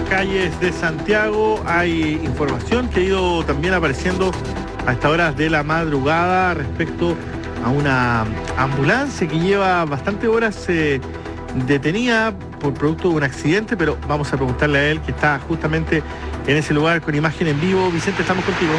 calles de Santiago. Hay información que ha ido también apareciendo a estas horas de la madrugada respecto a una ambulancia que lleva bastantes horas detenida por producto de un accidente, pero vamos a preguntarle a él, que está justamente en ese lugar con imagen en vivo. Vicente, estamos contigo.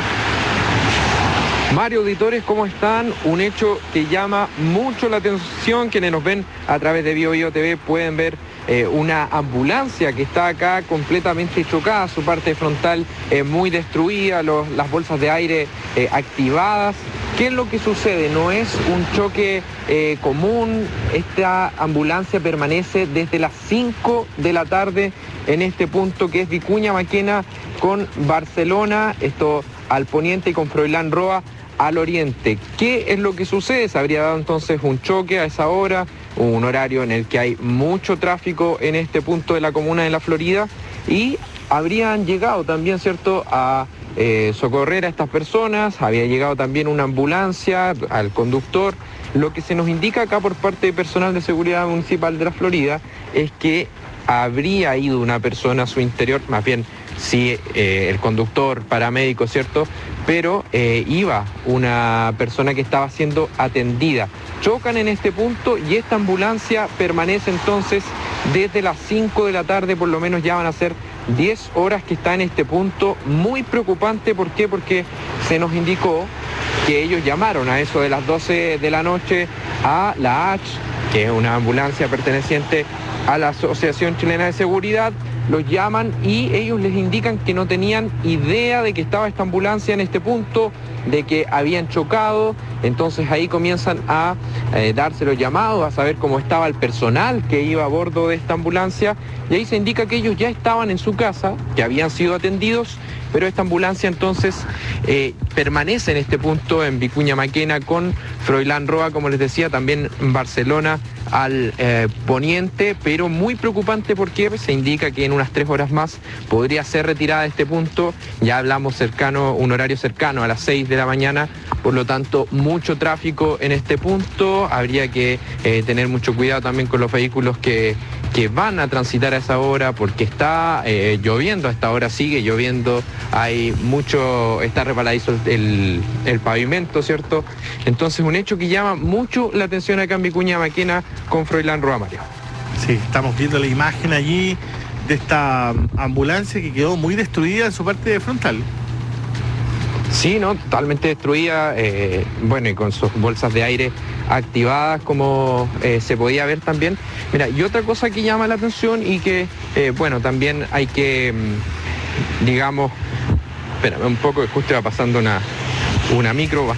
Mario, auditores, ¿cómo están? Un hecho que llama mucho la atención. Quienes nos ven a través de BioBio TV pueden ver una ambulancia que está acá completamente chocada, su parte frontal muy destruida, las bolsas de aire activadas. ¿Qué es lo que sucede? No es un choque común. Esta ambulancia permanece desde las 5 de la tarde en este punto que es Vicuña Maquena con Barcelona, esto al poniente, y con Froilán Roa al oriente. ¿Qué es lo que sucede? Se habría dado entonces un choque a esa hora, un horario en el que hay mucho tráfico en este punto de la comuna de La Florida, y habrían llegado también, ¿cierto?, a socorrer a estas personas. Había llegado también una ambulancia al conductor. Lo que se nos indica acá por parte de personal de seguridad municipal de La Florida es que habría ido una persona a su interior, más bien sí, el conductor, paramédico, ¿cierto? Pero iba una persona que estaba siendo atendida. Chocan en este punto y esta ambulancia permanece entonces desde las 5 de la tarde, por lo menos ya van a ser 10 horas que está en este punto. Muy preocupante. ¿Por qué? Porque se nos indicó que ellos llamaron a eso de las 12 de la noche a la H, que es una ambulancia perteneciente a la Asociación Chilena de Seguridad. Los llaman y ellos les indican que no tenían idea de que estaba esta ambulancia en este punto, de que habían chocado. Entonces ahí comienzan a darse los llamados, a saber cómo estaba el personal que iba a bordo de esta ambulancia, y ahí se indica que ellos ya estaban en su casa, que habían sido atendidos, pero esta ambulancia entonces permanece en este punto en Vicuña Maquena con Froilán Roa, como les decía, también en Barcelona al poniente, pero muy preocupante porque se indica que en unas 3 horas más podría ser retirada de este punto. Ya hablamos un horario cercano a las 6 de la mañana, por lo tanto mucho tráfico en este punto. Habría que tener mucho cuidado también con los vehículos que van a transitar a esa hora, porque está lloviendo, a esta hora sigue lloviendo, hay mucho, está resbaladizo el pavimento, ¿cierto? Entonces un hecho que llama mucho la atención acá en Vicuña Maquena con Froilán Roa, Mario. Sí, estamos viendo la imagen allí de esta ambulancia que quedó muy destruida en su parte frontal. Sí, ¿no? Totalmente destruida, bueno, y con sus bolsas de aire activadas, como se podía ver también. Mira, y otra cosa que llama la atención y que, bueno, también hay que, digamos, espérame un poco, que justo iba pasando una micro